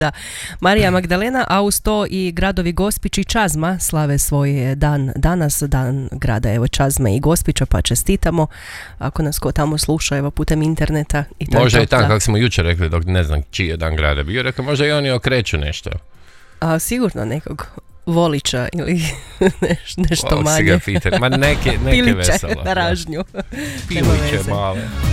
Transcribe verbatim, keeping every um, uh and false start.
Da. Marija Magdalena, a uz to i gradovi Gospić i Čazma slave svoj dan danas, dan grada evo Čazme i Gospića, pa čestitamo ako nas ko tamo sluša evo putem interneta. I to možda je i tako, kako smo jučer rekli, dok ne znam čiji je dan grada bio, rekao možda i oni okreću nešto. A sigurno nekog Volića ili neš, nešto oh, manje. Ma neke, neke Piliće veselo. na ražnju. Piliće male.